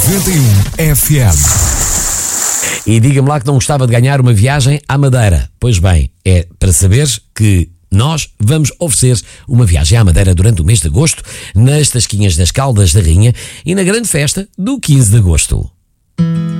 91 FM. E diga-me lá que não gostava de ganhar uma viagem à Madeira. Pois bem, é para saberes que nós vamos oferecer uma viagem à Madeira durante o mês de agosto, nas Tasquinhas das Caldas da Rainha e na grande festa do 15 de agosto.